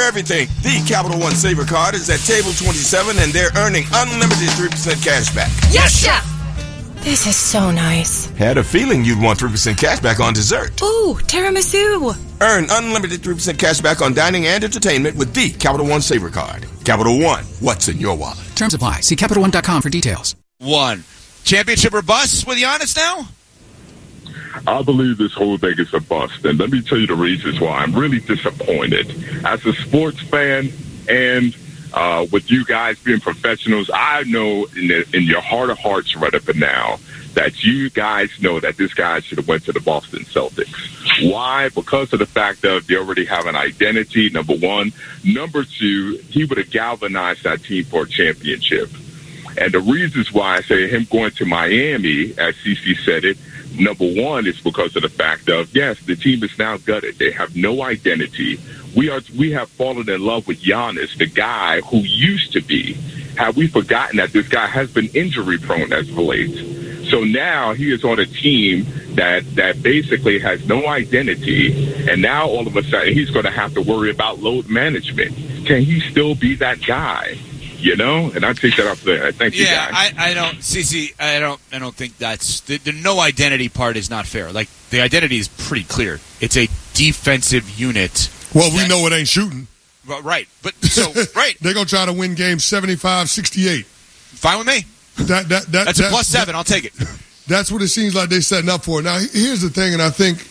everything. The Capital One Saver Card is at table 27, and they're earning unlimited 3% cash back. Yes, Chef! This is so nice. Had a feeling you'd want 3% cash back on dessert. Ooh, tiramisu. Earn unlimited 3% cash back on dining and entertainment with the Capital One Saver Card. Capital One, what's in your wallet? Terms apply. See CapitalOne.com for details. One. Championship or bust with Giannis now? I believe this whole thing is a bust, and let me tell you the reasons why. I'm really disappointed. As a sports fan and with you guys being professionals, I know in your heart of hearts right up and now that you guys know that this guy should have went to the Boston Celtics. Why? Because of the fact that they already have an identity, number one. Number two, he would have galvanized that team for a championship. And the reasons why I say him going to Miami, as CeCe said it, number one is because of the fact of, yes, the team is now gutted. They have no identity. We have fallen in love with Giannis, the guy who used to be. Have we forgotten that this guy has been injury prone as of late? So now he is on a team that basically has no identity, and now all of a sudden he's going to have to worry about load management. Can he still be that guy? You know, and I take that up there. Thank you, guys. I don't, CeCe, I don't think that's the no identity part is not fair. Like, the identity is pretty clear. It's a defensive unit. Well, we know it ain't shooting. Well, right, but so right, they're gonna try to win games 75-68. Fine with me. That's a +7. I'll take it. That's what it seems like they're setting up for. Now, here's the thing, and I think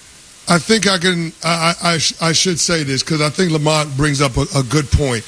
I should say this because I think Lamont brings up a good point.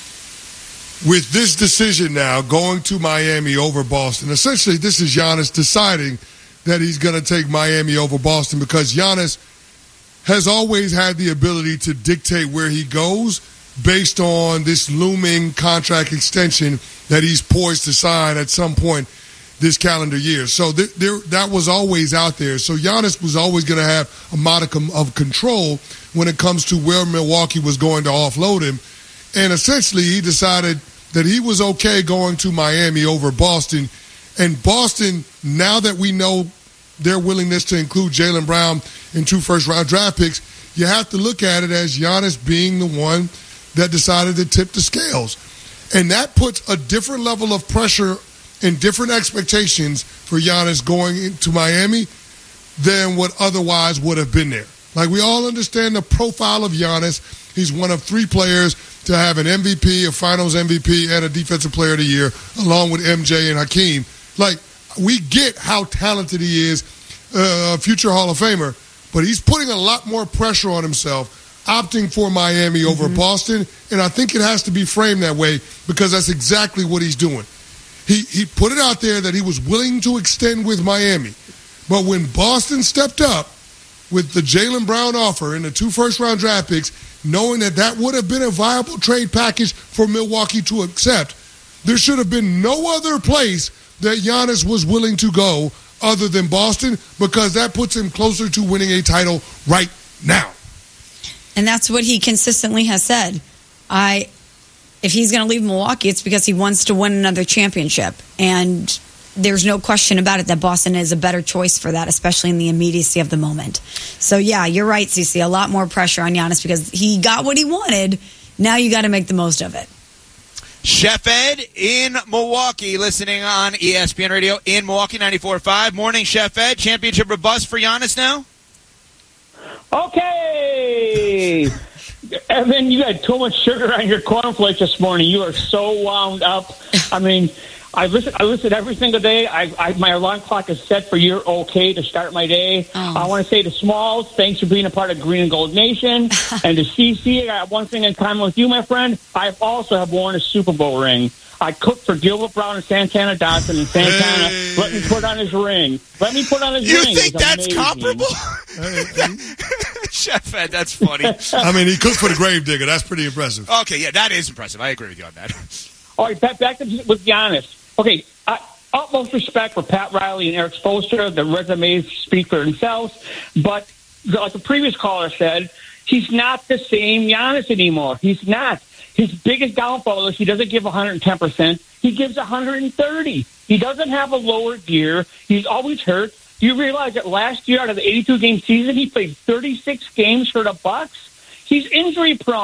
With this decision now going to Miami over Boston, essentially this is Giannis deciding that he's going to take Miami over Boston because Giannis has always had the ability to dictate where he goes based on this looming contract extension that he's poised to sign at some point this calendar year. So that was always out there. So Giannis was always going to have a modicum of control when it comes to where Milwaukee was going to offload him. And essentially, he decided that he was okay going to Miami over Boston. And Boston, now that we know their willingness to include Jaylen Brown in 2 first-round draft picks, you have to look at it as Giannis being the one that decided to tip the scales. And that puts a different level of pressure and different expectations for Giannis going into Miami than what otherwise would have been there. Like, we all understand the profile of Giannis. He's one of 3 players to have an MVP, a Finals MVP, and a Defensive Player of the Year, along with MJ and Hakeem. Like, we get how talented he is, future Hall of Famer, but he's putting a lot more pressure on himself, opting for Miami over Boston, and I think it has to be framed that way because that's exactly what he's doing. He put it out there that he was willing to extend with Miami, but when Boston stepped up with the Jaylen Brown offer and the 2 first-round draft picks, knowing that would have been a viable trade package for Milwaukee to accept, there should have been no other place that Giannis was willing to go other than Boston because that puts him closer to winning a title right now. And that's what he consistently has said. If he's going to leave Milwaukee, it's because he wants to win another championship. And there's no question about it that Boston is a better choice for that, especially in the immediacy of the moment. So, yeah, you're right, CeCe. A lot more pressure on Giannis because he got what he wanted. Now you got to make the most of it. Chef Ed in Milwaukee, listening on ESPN Radio in Milwaukee 94.5. Morning, Chef Ed. Championship or bust for Giannis now? Okay. Evan, you had too much sugar on your cornflakes this morning. You are so wound up. I mean, I listen every single day. My alarm clock is set for you're okay to start my day. I want to say to Smalls, thanks for being a part of Green and Gold Nation. And to CeCe, I got one thing in common with you, my friend. I also have worn a Super Bowl ring. I cooked for Gilbert Brown and Santana Dotson, and Santana let me put on his ring. You think that's amazing. Comparable? Chef Ed, that's funny. I mean, he cooked for the Gravedigger. That's pretty impressive. Okay, yeah, that is impressive. I agree with you on that. All right, back to with Giannis. Okay, utmost respect for Pat Riley and Eric Spoelstra. The resumes speak for themselves. But like the previous caller said, he's not the same Giannis anymore. He's not. His biggest downfall is he doesn't give 110%. He gives 130. He doesn't have a lower gear. He's always hurt. Do you realize that last year out of the 82-game season, he played 36 games for the Bucks? He's injury prone.